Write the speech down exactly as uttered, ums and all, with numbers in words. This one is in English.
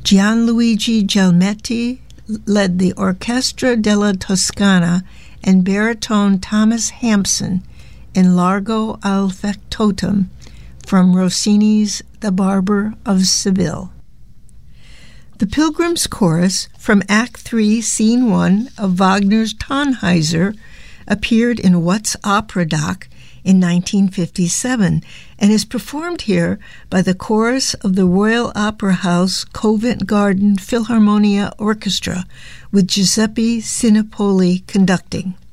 Gianluigi Gelmetti led the Orchestra della Toscana and baritone Thomas Hampson in Largo al Factotum from Rossini's The Barber of Seville. The Pilgrim's Chorus from Act three, Scene one of Wagner's Tannhäuser appeared in What's Opera Doc in nineteen fifty-seven and is performed here by the chorus of the Royal Opera House Covent Garden Philharmonia Orchestra with Giuseppe Sinopoli conducting.